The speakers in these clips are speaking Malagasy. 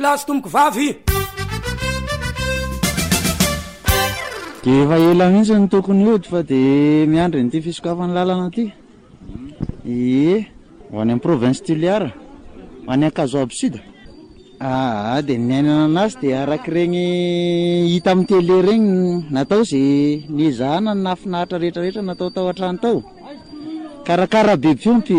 Lasy tomboko vavy. De efa ela mihitsy ny tokony hody fa de miandry n'ity fisokafany lalana ty. Ho any amin'ny province Toliara, ho any Ankazoabo Sud. De niainana anazy de arak'ireny hita amin'ny télé regny natao zay nizahana ny nafinahitra rehetrarehetra natao tao an-trano tao. Karakara be fiompy,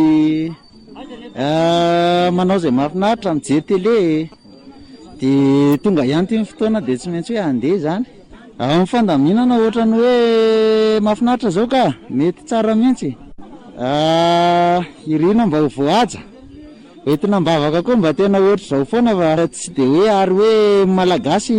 manao zay mahafinaritra mijery télé. De tonga ihany ty ny fotoana de tsy maintsy hoe andeha zany. Amin'ny fandaminana ohatrany hoe mahafinaritra zao ka mety tsara mihitsy. Irina mba ho voaja. Entina mbavaka koa mba tena ohatry zao foana fa tsy de hoe ary hoe malagasy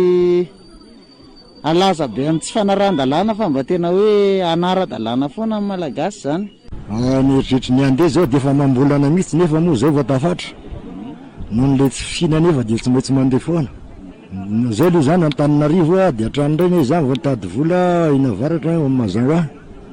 alaza be amin'ny tsy fanaran-dalàna fa mba tena hoe anara-dalàna foana amin'ny malagasy zany. Mieritreritra ny andeha zao de efa mambolana mihitsy nefa moa zao vatafatra. Noho le tsy fihina nefa de tsy maintsy mandeha foana. Zao aloha zany Antananarivo de hatrany reny zany voatady vola inavaratra mazava.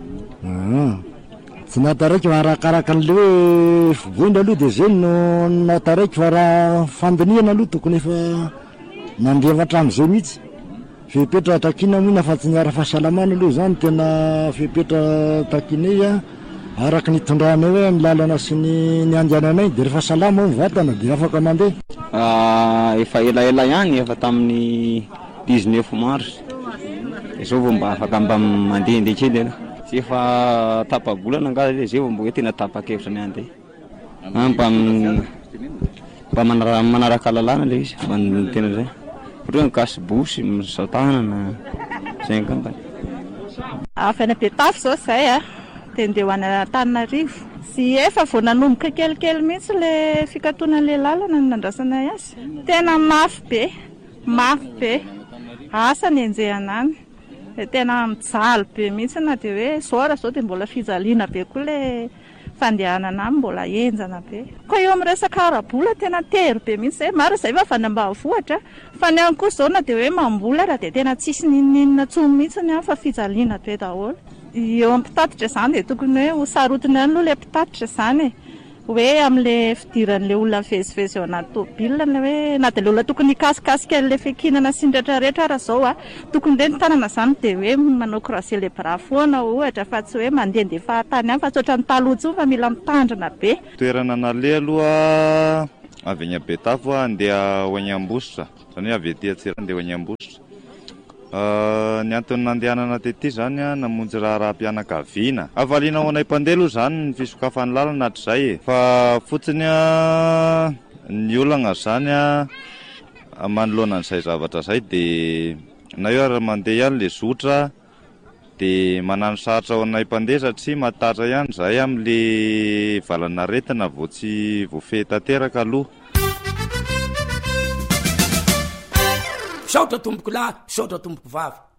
Tsy nataraiky fa arakaraka an'le hoe voina aloha de zay no nataraiky fa raha fandiniana aloha tokony efa nandrevatra am'izay mihitsy. Fepetra takina moa fa tsy niara fahasalamana aloha zany tena fepetra takina araka ny tondrana hoe ny lalana sy ny andiananay de rehefa salama ny vatana de afaka mandeha. Efa elaela ihany efa tamin'ny 19 mars. Izao vao mba afaka mba mandeha kely ela. Tsy efa tapa-bolana angaha zay vao mba hoe tena tapa-kevitra ny andeha. Mba manaraka lalàna le izy mba tena zay. Ohatra gasy bosy misaotanana zay angamba. Afana Betafy zao zay de ndeha ho any Antananarivo. Sy efa vao nanomboka kelikely mihitsy le fikatoanan'le lalana ny nandrasana azy. Tena mafy be asa ny enjehana any. Tena mijaly be mihitsy na de hoe zora zao de mbola fijaliana be koa le fandehanana any mbola enjana be. Koa eo amin'ny resaka arabola tena tery be mihitsy zay. Maro zay fa vanambahavohatra fa ny any kosa zao na de hoe mambolatra de tena tsisy ninina tsony mihitsy ny fa fijaliana be daholo. Eo amin'ny mpitatitra zany de tokony hoe ho sarotiny any aloha le mpitatitra zany hoe amin'le fidiran'le olona vezivezy ao anaty tomobilina hoe na de le olona tokony hikasikasika le fekinana sy ny rehetrarehetra raha zao tokony le ny tanana zany de hoe manao croiser les bras foana ohatra fa tsy hoe mandehandeha fahatany any fa tsy ohatran'ny taloha tsony fa mila mitandrina be. Toerana nale aloha avy any Betafy andeha ho any Ambositra zany hoe avy ety Antsirabe andeha ho any Ambositra. Ny antony nandehanana tety zany namonjy raharaham-pianakaviana. Avaliana ho anay mpandeha aloha zany ny fisokafany lalana hatrizay fa fotsiny ny olana zany manoloana an'izay zavatra zay de na io ary mandeha ihany le zotra de manano sarotra ao anay mpandeha satria matatra ihany zay amin'le valana retina vao tsy voafehy tanteraka aloha. Saotra tomboko lahy, saotra tomboko vavy.